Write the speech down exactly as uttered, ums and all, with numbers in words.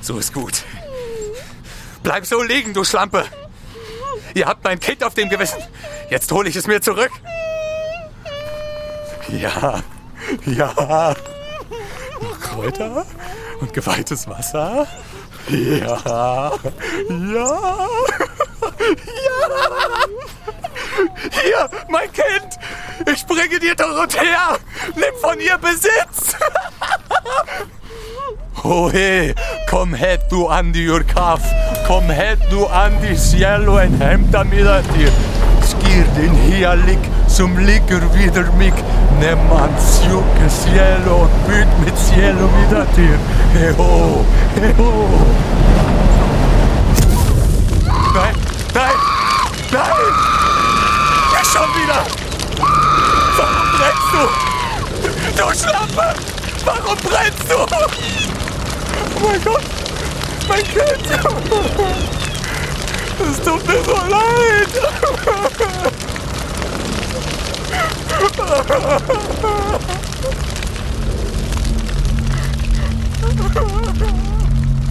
So ist gut. Bleib so liegen, du Schlampe. Ihr habt mein Kind auf dem Gewissen. Jetzt hole ich es mir zurück. Ja, ja. Kräuter und geweihtes Wasser. Ja, ja, ja. Hier, mein Kind. Ich bringe dir Dorothea. Nimm von ihr Besitz. Ohe, kom hit du Andi Urkaf. Kom hit du Andi cielo en hämta mida dir. Skir din helik som ligger vidare mig. Nimm ans juke cielo och bygg mitt cielo wieder dir. Heho, heho. Nein, nein, nein. Ja, schon wieder. Warum brennst du? Du Schlampe. Warum brennst du? Oh mein Gott, mein Kind! Es tut mir so leid!